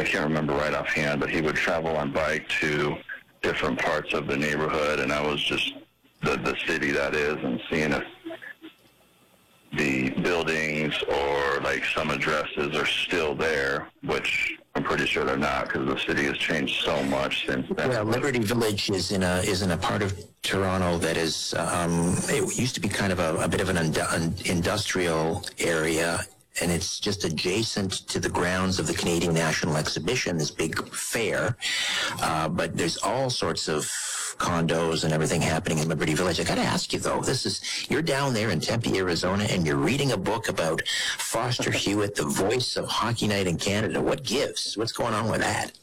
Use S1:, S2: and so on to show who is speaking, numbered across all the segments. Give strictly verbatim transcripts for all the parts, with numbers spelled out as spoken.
S1: I can't remember right offhand, but he would travel on bike to different parts of the neighborhood, and I was just the the city that is, and seeing if the buildings or like some addresses are still there, which I'm pretty sure they're not, because the city has changed so much since then.
S2: Well, Liberty Village is in a is in a part of Toronto that is um, it used to be kind of a, a bit of an und- industrial area, and it's just adjacent to the grounds of the Canadian National Exhibition, this big fair. Uh, but there's all sorts of condos and everything happening in Liberty Village. I got to ask you though, this is you're down there in Tempe, Arizona, and you're reading a book about Foster Hewitt, the voice of Hockey Night in Canada. What gives? What's going on with that?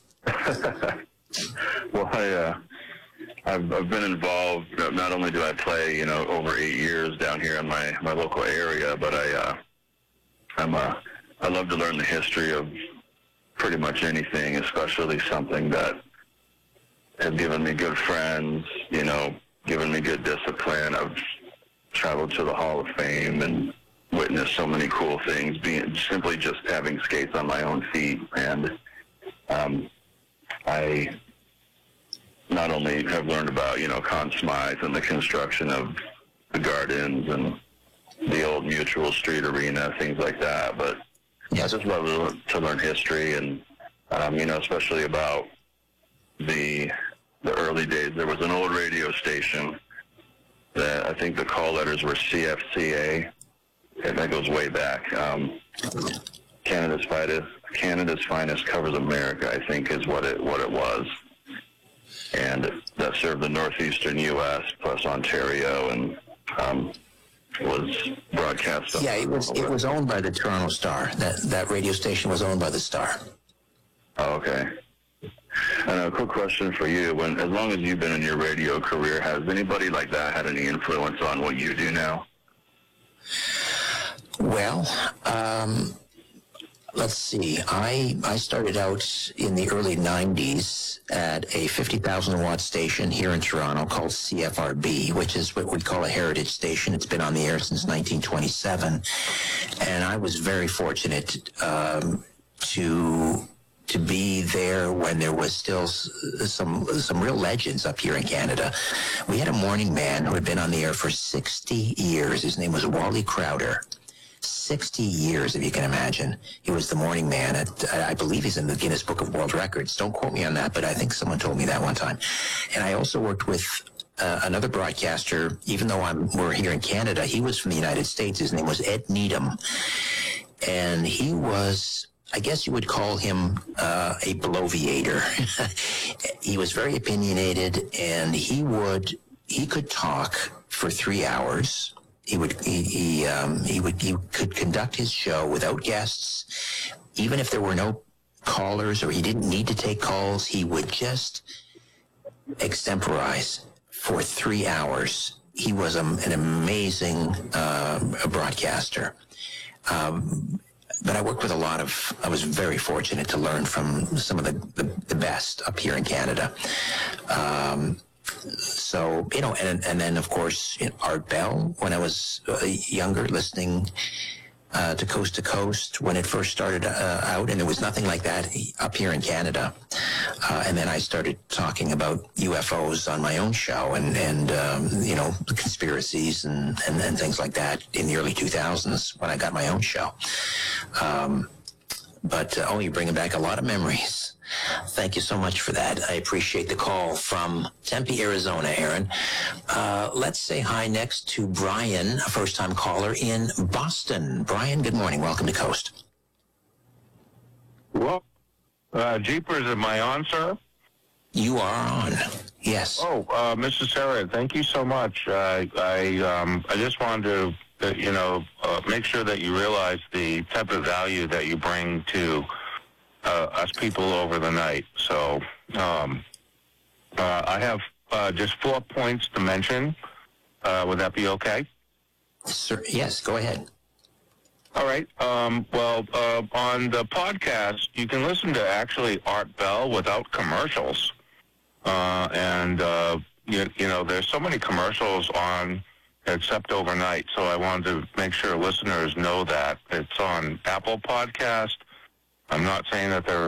S1: Well, I, uh, I've, I've been involved. Not only do I play, you know, over eight years down here in my, my local area, but I, uh, I'm, uh, I love to learn the history of pretty much anything, especially something that has given me good friends, you know, given me good discipline. I've traveled to the Hall of Fame and witnessed so many cool things, being simply just having skates on my own feet. And um, I not only have learned about, you know, Conn Smythe and the construction of the Gardens and the old Mutual Street Arena, things like that, but I just love to learn history and, um, you know, especially about the the early days. There was an old radio station that I think the call letters were C F C A, and that goes way back. Um, Canada's finest, Canada's finest covers America, I think, is what it what it was, and that served the northeastern U S plus Ontario, and um, was broadcast.
S2: Yeah, it was it was owned by the Toronto Star. That that radio station was owned by the Star.
S1: Oh, okay. And a quick question for you: When, as long as you've been in your radio career, has anybody like that had any influence on what you do now?
S2: Well, um, let's see. I I started out in the early nineties at a fifty thousand watt station here in Toronto called C F R B, which is what we call a heritage station. It's been on the air since nineteen twenty-seven, and I was very fortunate um, to. to be there when there was still some some real legends up here in Canada. We had a morning man who had been on the air for sixty years. His name was Wally Crowder. sixty years, if you can imagine. He was the morning man. At, I believe he's in the Guinness Book of World Records. Don't quote me on that, but I think someone told me that one time. And I also worked with uh, another broadcaster, even though I'm we're here in Canada. He was from the United States. His name was Ed Needham. And he was... I guess you would call him uh, a bloviator. He was very opinionated, and he would he could talk for three hours. He would he he, um, he would he could conduct his show without guests, even if there were no callers or he didn't need to take calls. He would just extemporize for three hours. He was a, an amazing uh, broadcaster. Um, But I worked with a lot of, I was very fortunate to learn from some of the, the, the best up here in Canada. Um, so, you know, and, and then, of course, you know, Art Bell, when I was uh, younger, listening uh, to Coast to Coast when it first started uh, out, and there was nothing like that up here in Canada. Uh, and then I started talking about U F Os on my own show and, and um, you know, conspiracies and, and, and things like that in the early two thousands when I got my own show. Um, but, uh, oh, you're bringing back a lot of memories. Thank you so much for that. I appreciate the call from Tempe, Arizona, Aaron. Uh, let's say hi next to Brian, a first-time caller in Boston. Brian, good morning. Welcome to Coast.
S3: Well, uh, Jeepers, am I on, sir?
S2: You are on. Yes.
S3: Oh, uh, Missus Sarah, thank you so much. Uh, I um, I just wanted to, uh, you know, uh, make sure that you realize the type of value that you bring to uh, us people over the night. So um, uh, I have uh, just four points to mention. Uh, would that be okay?
S2: Sir, yes, go ahead.
S3: All right. Um, well, uh, on the podcast, you can listen to actually Art Bell without commercials. Uh, and, uh, you, you know, there's so many commercials on except overnight. So I wanted to make sure listeners know that it's on Apple Podcast. I'm not saying that they're